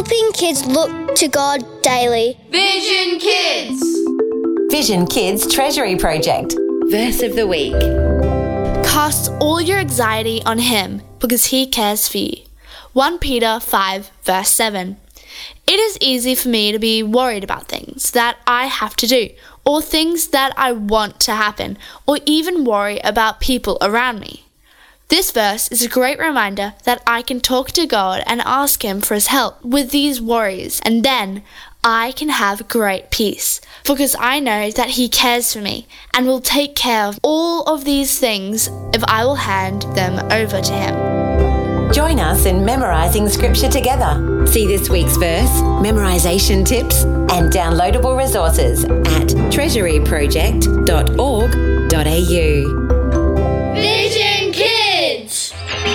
Helping kids look to God daily. Vision Kids! Vision Kids Treasury Project. Verse of the week. Cast all your anxiety on him because he cares for you. 1 Peter 5 verse 7. It is easy for me to be worried about things that I have to do, or things that I want to happen, or even worry about people around me. This verse is a great reminder that I can talk to God and ask Him for His help with these worries, and then I can have great peace, because I know that He cares for me and will take care of all of these things if I will hand them over to Him. Join us in memorising Scripture together. See this week's verse, memorisation tips, and downloadable resources at treasuryproject.org.au.